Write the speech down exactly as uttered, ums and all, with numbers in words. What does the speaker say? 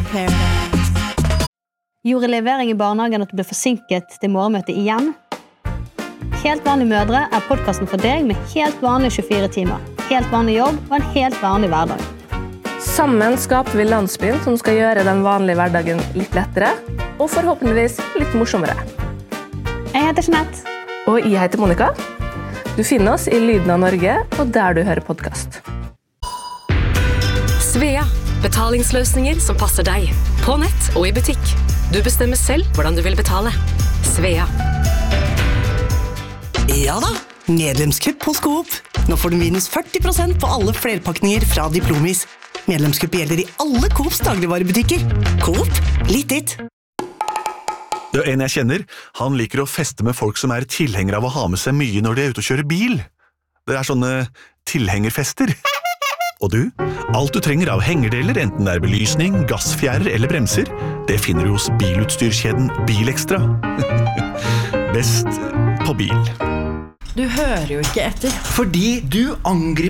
Paradise. Gjorde levering i barnehagen at du ble forsinket til morgenmøte igjen? Helt vanlige mødre er podcasten for deg med helt vanlige tjuefire timer, helt vanlig jobb og en helt vanlig hverdag. Sammen skaper vi landsbyen som skal gjøre den vanlige hverdagen litt lettere, og forhåpentligvis litt morsommere. Jeg heter Jeanette. Og jeg heter Monica. Du finner oss i Lyden av Norge, og der du hører podcast. Svea, betalingsløsninger som passer deg, på nett og i butikk. Du bestemmer selv hvordan du vil betale. Svea. Ja da, medlemskupp hos Coop. Nå får du minus førti prosent på alle flerpakninger fra Diplomis. Medlemskupp gjelder i alle Coops dagligvarebutikker. Coop, litt ditt. Det er en jeg kjenner. Han liker å feste med folk som er tilhengere av å ha med seg mye når de er ute og kjører bil. Det er sånne tilhengerfester. Og du? Alt du trenger av hengerdeler, enten det er belysning, gassfjærer eller bremser, det finner du hos bilutstyrskjeden Bilextra. Best på bil. Du hører jo ikke etter. Fordi du angriper